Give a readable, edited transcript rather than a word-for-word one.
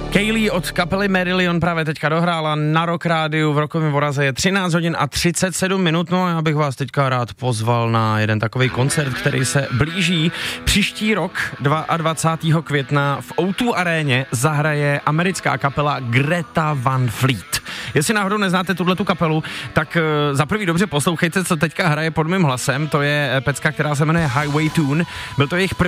Kaylee od kapely Marillion právě teďka dohrála na Rock Rádiu, v Rockovém Voraze je 13 hodin a 37 minut, no a já bych vás teďka rád pozval na jeden takový koncert, který se blíží. Příští rok, 22. května v O2 aréně zahraje americká kapela Greta Van Fleet. Jestli náhodou neznáte tuhletu kapelu, tak za prvý dobře poslouchejte, co teďka hraje pod mým hlasem, to je pecka, která se jmenuje Highway Tune, byl to jejich